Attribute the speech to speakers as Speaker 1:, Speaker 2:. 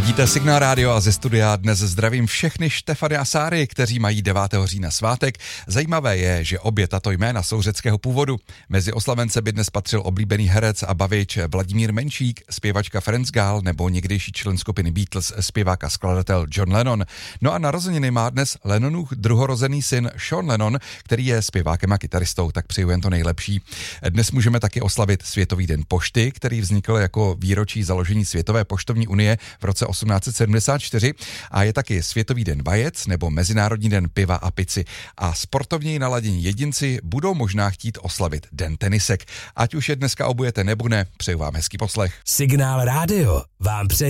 Speaker 1: Ladíte Signál rádio a ze studia dnes zdravím všechny Štefany a Sáry, kteří mají 9. října svátek. Zajímavé je, že obě tato jména jsou řeckého původu. Mezi oslavence by dnes patřil oblíbený herec a bavič Vladimír Menšík, zpěvačka Franz Gall nebo někdejší člen skupiny Beatles, zpěvák a skladatel John Lennon. No a narozeniny má dnes Lennonův druhorozený syn Sean Lennon, který je zpěvákem a kytaristou, tak přeju jen to nejlepší. Dnes můžeme taky oslavit Světový den pošty, který vznikl jako výročí založení Světové poštovní unie v roce 1874 a je taky Světový den vajec nebo Mezinárodní den piva a pici. A sportovněji naladění jedinci budou možná chtít oslavit den tenisek. Ať už je dneska obujete nebo ne, přeju vám hezký poslech.
Speaker 2: Signál rádio vám přeje